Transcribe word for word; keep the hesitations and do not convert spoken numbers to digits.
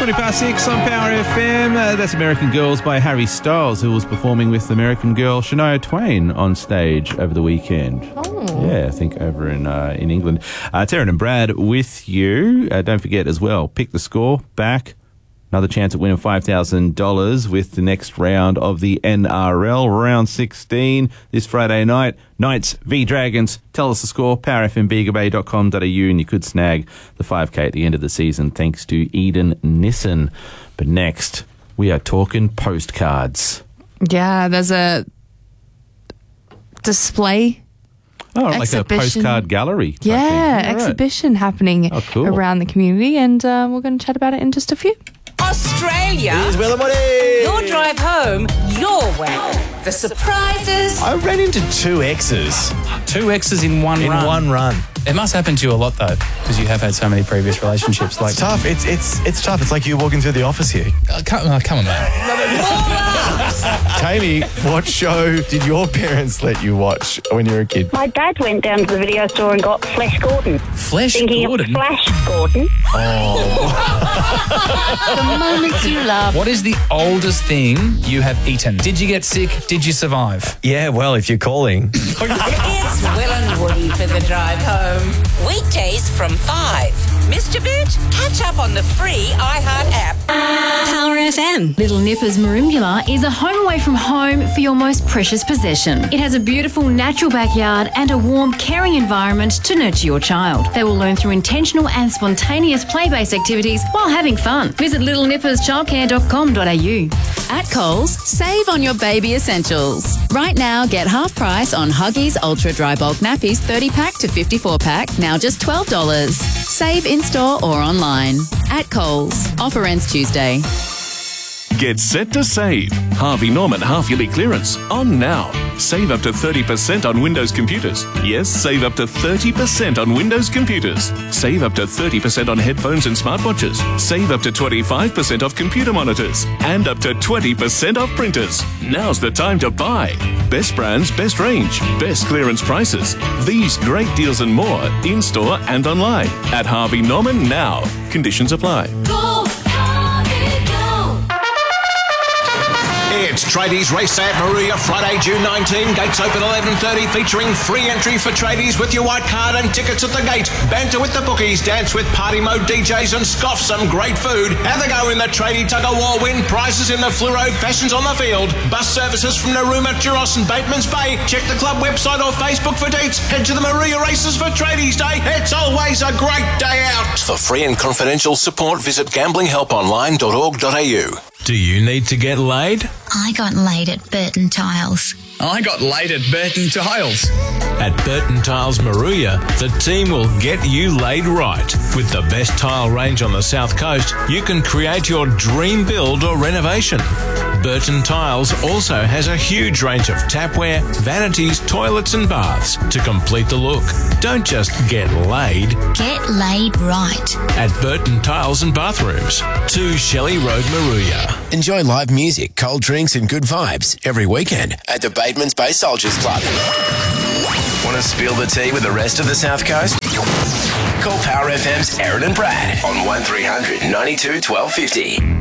twenty past six on Power F M. Uh, that's American Girls by Harry Styles, who was performing with American girl Shania Twain on stage over the weekend. Oh. Yeah, I think over in uh, in England. Uh, Taryn and Brad with you. Uh, don't forget as well, pick the score back. Another chance at winning five thousand dollars with the next round of the N R L, round sixteen, this Friday night. Knights v Dragons. Tell us the score, power f m bega bay dot com dot a u, and you could snag the five K at the end of the season thanks to Eden Nissen. But next, we are talking postcards. Yeah, there's a display. Oh, like a exhibition. postcard gallery. type Yeah, thing. All right. exhibition happening Oh, cool. around the community, and uh, we're going to chat about it in just a few. Australia. Here's where the money. Your drive home, your way. The surprises. I ran into two exes Two exes in one in run. one run. It must happen to you a lot, though, because you have had so many previous relationships. Like, It's tough. It's it's it's tough. It's like you walking through the office here. Uh, come, uh, come on, man. Tammy, what show did your parents let you watch when you were a kid? My dad went down to the video store and got Flash Gordon. Flash Thinking Gordon. of Flash Gordon. The moments you love. What is the oldest thing you have eaten? Did you get sick? Did you survive? Yeah, well, if you're calling. It's Will and Woody for the drive home. Weekdays from five. Missed a bit? Catch up on the free iHeart app. Power F M. Little Nippers Merimbula is a home away from home for your most precious possession. It has a beautiful natural backyard and a warm, caring environment to nurture your child. They will learn through intentional and spontaneous play-based activities while having fun. Visit little nippers childcare dot com dot a u. At Coles, save on your baby essentials. Right now, get half price on Huggies Ultra Dry Bulk Nappies thirty pack to fifty-four pack, now just twelve dollars. Save in-store or online. At Coles. Offer ends Tuesday. Get set to save. Harvey Norman half-yearly clearance on now. Save up to thirty percent on Windows computers. Yes, save up to thirty percent on Windows computers. Save up to thirty percent on headphones and smartwatches. Save up to twenty-five percent off computer monitors. And up to twenty percent off printers. Now's the time to buy. Best brands, best range, best clearance prices. These great deals and more in-store and online. At Harvey Norman now. Conditions apply. It's Tradies Race at Maruya, Friday, June nineteenth. Gates open eleven thirty, featuring free entry for tradies with your white card and tickets at the gate. Banter with the bookies, dance with party mode D Js and scoff some great food. Have a go in the tradie tug-of-war, win prizes in the fluoro fashions on the field. Bus services from Narooma, Juros and Bateman's Bay. Check the club website or Facebook for dates. Head to the Maruya Races for Tradies Day. It's always a great day out. For free and confidential support, visit gambling help online dot org dot a u. Do you need to get laid? I got laid at Burton Tiles. I got laid at Burton Tiles. At Burton Tiles Maruya, the team will get you laid right. With the best tile range on the South Coast, you can create your dream build or renovation. Burton Tiles also has a huge range of tapware, vanities, toilets and baths to complete the look. Don't just get laid. Get laid right. At Burton Tiles and Bathrooms, two Shelley Road, Maruya. Enjoy live music, cold drinks and good vibes every weekend at the Bateman's Bay Soldiers Club. Want to spill the tea with the rest of the South Coast? Call Power F M's Aaron and Brad on one three hundred ninety-two twelve fifty.